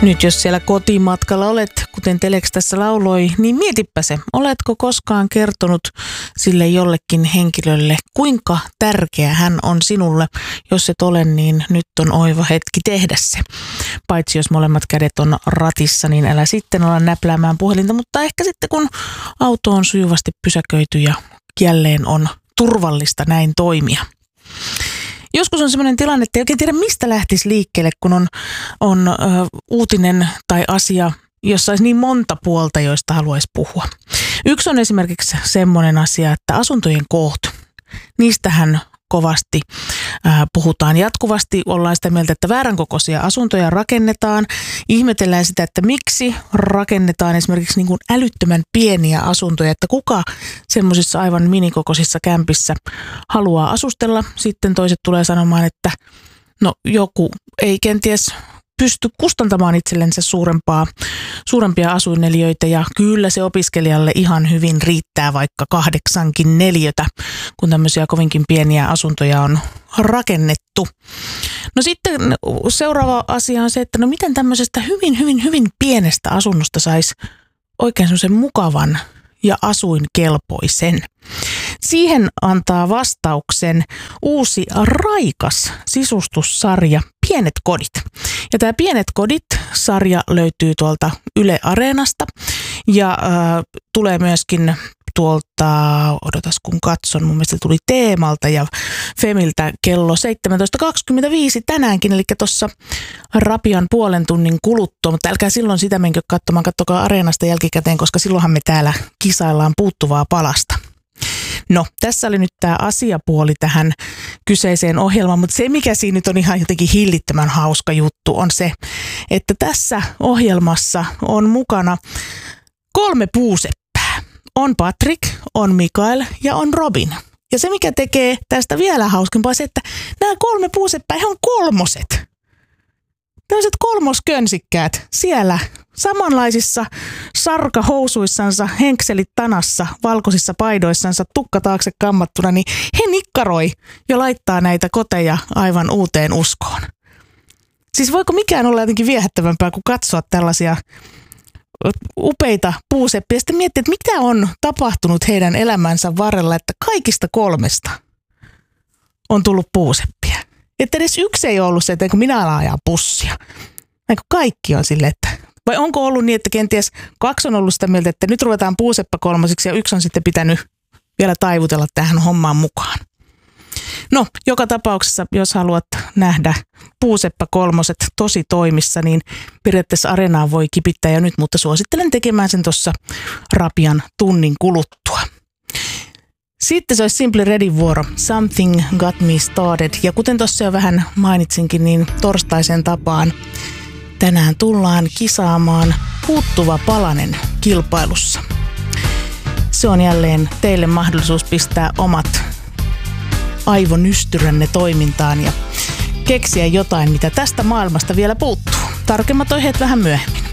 Nyt jos siellä kotimatkalla olet, kuten Telex tässä lauloi, niin mietipä se. Oletko koskaan kertonut sille jollekin henkilölle, kuinka tärkeä hän on sinulle? Jos et ole, niin nyt on oiva hetki tehdä se. Paitsi jos molemmat kädet on ratissa, niin älä sitten olla näpläämään puhelinta, mutta ehkä sitten kun auto on sujuvasti pysäköity ja jälleen on turvallista näin toimia. Joskus on sellainen tilanne, että ei oikein tiedä mistä lähtisi liikkeelle, kun on uutinen tai asia, jossa olisi niin monta puolta, joista haluaisi puhua. Yksi on esimerkiksi semmoinen asia, että asuntojen koot, niistähän kovasti puhutaan jatkuvasti. Ollaan sitä mieltä, että vääränkokoisia asuntoja rakennetaan. Ihmetellään sitä, että miksi rakennetaan esimerkiksi niin kuin älyttömän pieniä asuntoja, että kuka semmoisissa aivan minikokoisissa kämpissä haluaa asustella. Sitten toiset tulee sanomaan, että no joku ei kenties pysty kustantamaan itsellensä suurempia asuinneliöitä ja kyllä se opiskelijalle ihan hyvin riittää vaikka 8 neliötä, kun tämmöisiä kovinkin pieniä asuntoja on rakennettu. No sitten seuraava asia on se, että no miten tämmöisestä hyvin pienestä asunnosta saisi oikein semmoisen mukavan ja asuinkelpoisen. Siihen antaa vastauksen uusi raikas sisustussarja Pienet kodit. Ja tämä Pienet kodit-sarja löytyy tuolta Yle Areenasta ja tulee myöskin tuolta, odotas kun katson, mun mielestä tuli Teemalta ja Femiltä kello 17.25 tänäänkin, eli tuossa rapian puolen tunnin kuluttua, mutta älkää silloin sitä menkö katsomaan, katsokaa Areenasta jälkikäteen, koska silloinhan me täällä kisaillaan puuttuvaa palasta. No, tässä oli nyt tämä asiapuoli tähän kyseiseen ohjelmaan, mutta se mikä siinä nyt on ihan jotenkin hillittömän hauska juttu on se, että tässä ohjelmassa on mukana 3 puuseppää. On Patrick, on Mikael ja on Robin. Ja se mikä tekee tästä vielä hauskempaa on se, että nämä 3 puuseppää on kolmoset. Tällaiset kolmoskönsikkäät siellä samanlaisissa sarkahousuissansa, henkselit tanassa, valkoisissa paidoissansa, tukka taakse kammattuna, niin he nikkaroi ja laittaa näitä koteja aivan uuteen uskoon. Siis voiko mikään olla jotenkin viehättävämpää kuin katsoa tällaisia upeita puuseppiä ja sitten miettiä, että mitä on tapahtunut heidän elämänsä varrella, että kaikista 3 on tullut puuseppiä. Että edes yksi ei ollut se, että kun minä alan ajaa bussia. Kaikki on silleen, että vai onko ollut niin, että kenties 2 on ollut sitä mieltä, että nyt ruvetaan puuseppä 3 ja 1 on sitten pitänyt vielä taivutella tähän hommaan mukaan. No, joka tapauksessa, jos haluat nähdä puuseppä 3 tosi toimissa, niin periaatteessa Areenaan voi kipittää jo nyt, mutta suosittelen tekemään sen tuossa rapian tunnin kuluttua. Sitten se olisi Simply Redin vuoro, Something Got Me Started. Ja kuten tuossa jo vähän mainitsinkin, niin torstaisen tapaan tänään tullaan kisaamaan Puuttuva palanen kilpailussa. Se on jälleen teille mahdollisuus pistää omat aivonystyränne toimintaan ja keksiä jotain, mitä tästä maailmasta vielä puuttuu. Tarkemmat aiheet vähän myöhemmin.